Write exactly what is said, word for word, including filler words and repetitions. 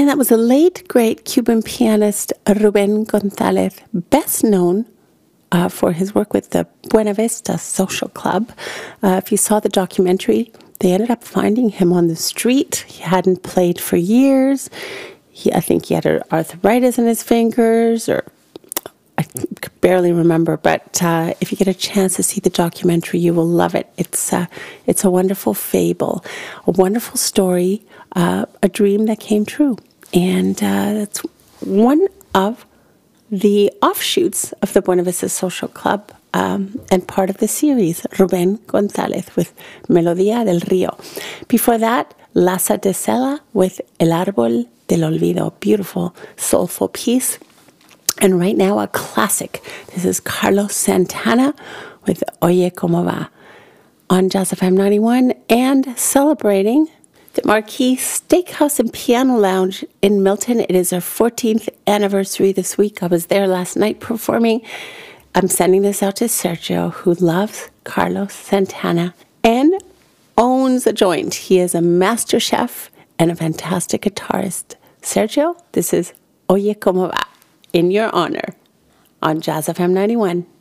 that was the late, great Cuban pianist Rubén González, best known uh, for his work with the Buena Vista Social Club. Uh, if you saw the documentary, they ended up finding him on the street. He hadn't played for years. He, I think he had arthritis in his fingers, or I could barely remember. But uh, if you get a chance to see the documentary, you will love it. It's uh, it's a wonderful fable, a wonderful story, uh, a dream that came true. And uh, that's one of the offshoots of the Buena Vista Social Club, um, and part of the series, Rubén González with Melodía del Río. Before that, Laza de Cela with El Árbol del Olvido, beautiful, soulful piece. And right now, a classic. This is Carlos Santana with Oye Como Va on Jazz F M ninety-one, and celebrating the Marquis Steakhouse and Piano Lounge in Milton. It is our fourteenth anniversary this week. I was there last night performing. I'm sending this out to Sergio, who loves Carlos Santana and owns a joint. He is a master chef and a fantastic guitarist. Sergio, this is Oye Como Va in your honor on Jazz F M ninety-one.